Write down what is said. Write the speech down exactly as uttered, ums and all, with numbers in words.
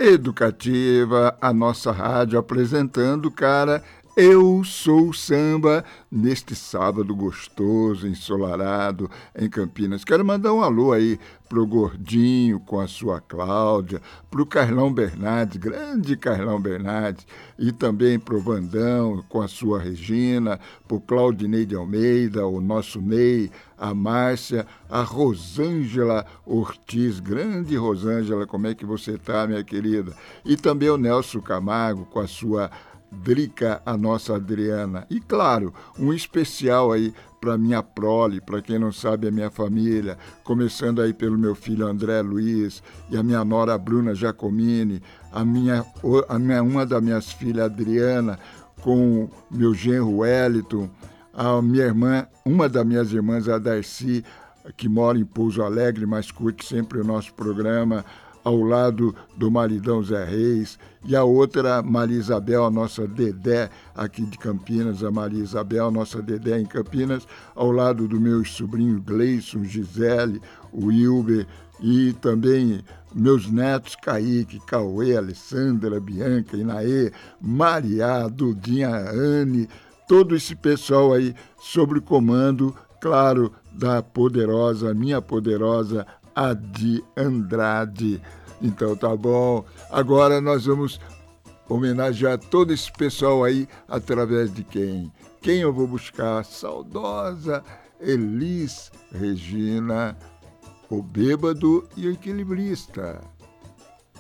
educativa, a nossa rádio apresentando, cara, Eu Sou Samba, neste sábado gostoso, ensolarado, em Campinas. Quero mandar um alô aí pro Gordinho, com a sua Cláudia, pro Carlão Bernardes, grande Carlão Bernardes, e também pro Vandão, com a sua Regina, pro Claudinei de Almeida, o nosso Ney, a Márcia, a Rosângela Ortiz, grande Rosângela, como é que você tá, minha querida? E também o Nelson Camargo, com a sua Drica, a nossa Adriana. E, claro, um especial aí para minha prole, para quem não sabe, a minha família, começando aí pelo meu filho André Luiz e a minha nora Bruna Giacomini, a minha, a minha, uma das minhas filhas, Adriana, com meu genro Wellington, a minha irmã, uma das minhas irmãs, a Darcy, que mora em Pouso Alegre, mas curte sempre o nosso programa, ao lado do maridão Zé Reis, e a outra, Maria Isabel, a nossa Dedé, aqui de Campinas, a Maria Isabel, a nossa Dedé em Campinas, ao lado do meu sobrinho Gleison, Gisele, o Wilber, e também meus netos Kaique, Cauê, Alessandra, Bianca, Inaê, Maria, Dudinha, Anne, todo esse pessoal aí sob o comando, claro, da poderosa, minha poderosa Adi Andrade. Então tá bom. Agora nós vamos homenagear todo esse pessoal aí através de quem? Quem eu vou buscar? Saudosa Elis Regina, o bêbado e o equilibrista.